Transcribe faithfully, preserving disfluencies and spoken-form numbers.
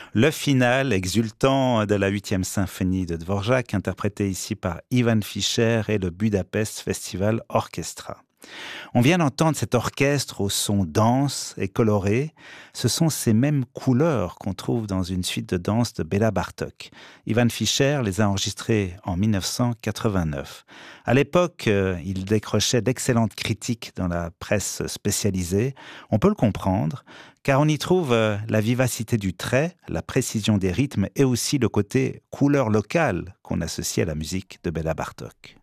Le final exultant de la huitième symphonie de Dvorak, interprété ici par Ivan Fischer et le Budapest Festival Orchestra. On vient d'entendre cet orchestre au son dense et coloré. Ce sont ces mêmes couleurs qu'on trouve dans une suite de danse de Béla Bartók. Ivan Fischer les a enregistrés en mille neuf cent quatre-vingt-neuf. À l'époque, euh, il décrochait d'excellentes critiques dans la presse spécialisée. On peut le comprendre, car on y trouve euh, la vivacité du trait, la précision des rythmes et aussi le côté couleur locale qu'on associe à la musique de Béla Bartók.